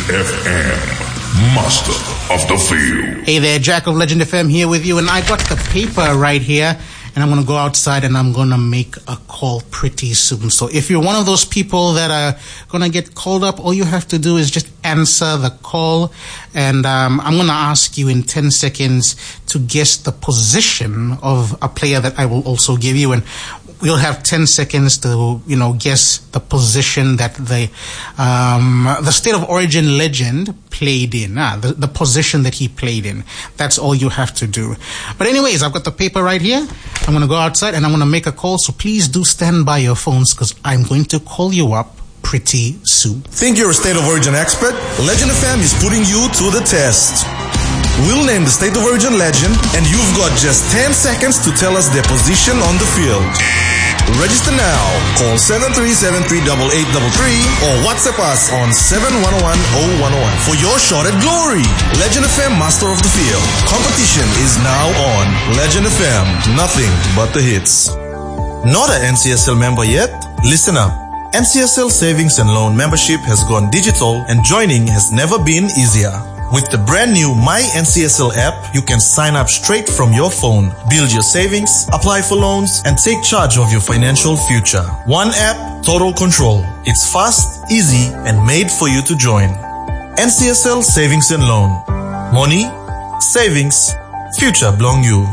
FM, master of the field. Hey there, Jack of Legend FM here with you, and I got the paper right here, and I'm going to go outside and I'm going to make a call pretty soon. So if you're one of those people that are going to get called up, all you have to do is just answer the call, and I'm going to ask you in 10 seconds to guess the position of a player that I will also give you, and we'll have 10 seconds to, guess the position that the state of origin legend played in, the position that he played in. That's all you have to do. But anyways, I've got the paper right here. I'm going to go outside and I'm going to make a call, so please do stand by your phones because I'm going to call you up pretty soon. Think you're a state of origin expert? Legend FM is putting you to the test. We'll name the state of origin legend, and you've got just 10 seconds to tell us their position on the field. Register now. Call 73738833 or WhatsApp us on 7110101 for your shot at glory. Legend FM Master of the Field. Competition is now on. Legend FM, nothing but the hits. Not an NCSL member yet? Listen up. NCSL Savings and Loan membership has gone digital, and joining has never been easier. With the brand new My NCSL app, you can sign up straight from your phone, build your savings, apply for loans, and take charge of your financial future. One app, total control. It's fast, easy, and made for you to join. NCSL Savings and Loan. Money, savings, future belong you.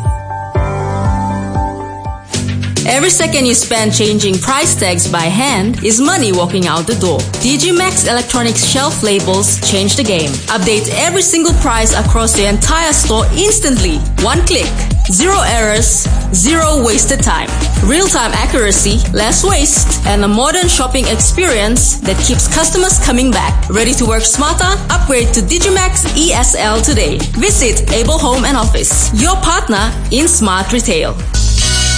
Every second you spend changing price tags by hand is money walking out the door. DigiMax Electronics shelf labels change the game. Update every single price across the entire store instantly. One click. Zero errors, zero wasted time. Real-time accuracy, less waste, and a modern shopping experience that keeps customers coming back. Ready to work smarter? Upgrade to DigiMax ESL today. Visit Able Home and Office, your partner in smart retail.